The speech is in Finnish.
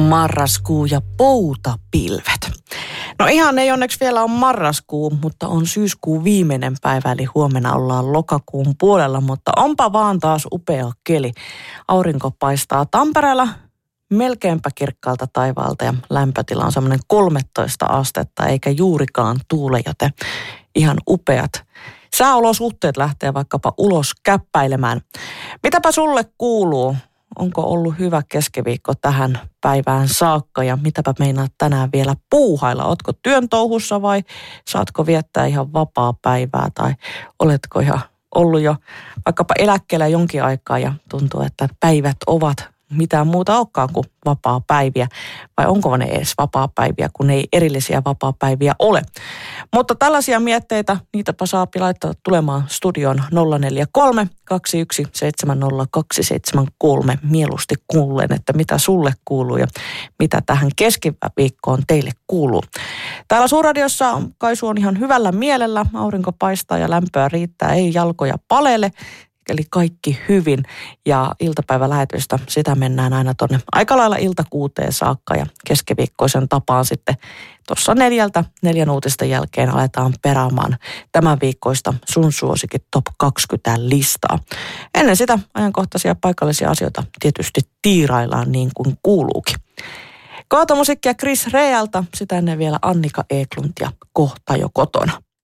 Marraskuu ja poutapilvet. No ihan ei onneksi vielä ole marraskuu, mutta on syyskuun viimeinen päivä, eli huomenna ollaan lokakuun puolella, mutta onpa vaan taas upea keli. Aurinko paistaa Tampereella melkeinpä kirkkaalta taivaalta ja lämpötila on semmoinen 13 astetta eikä juurikaan tuule, joten ihan upeat sääolosuhteet lähtee vaikkapa ulos käppäilemään. Mitäpä sulle kuuluu? Onko ollut hyvä keskiviikko tähän päivään saakka ja mitäpä meinaat tänään vielä puuhailla? Ootko työn touhussa vai saatko viettää ihan vapaa päivää tai oletko ihan ollut jo vaikkapa eläkkeellä jonkin aikaa ja tuntuu, että päivät ovat mitään muuta olekaan kuin vapaapäiviä. Vai onko ne edes vapaapäiviä, kun ei erillisiä vapaapäiviä ole. Mutta tällaisia mietteitä, niitäpä saapi laittaa tulemaan studioon 043 2170 273. Mieluusti kuulen, että mitä sulle kuuluu ja mitä tähän keskiviikkoon teille kuuluu. Täällä Suurradiossa Kaisu on ihan hyvällä mielellä. Aurinko paistaa ja lämpöä riittää, ei jalkoja palele. Eli kaikki hyvin ja iltapäivälähetystä, sitä mennään aina tuonne aika lailla iltakuuteen saakka ja keskiviikkoisen tapaan sitten tuossa 4 uutisten jälkeen aletaan peraamaan tämän viikkoista sun suosikin top 20 listaa. Ennen sitä ajankohtaisia paikallisia asioita tietysti tiiraillaan niin kuin kuuluukin. Kohta musiikkia Chris Realta, sitä ennen vielä Annika Eklund ja Kohta jo kotona.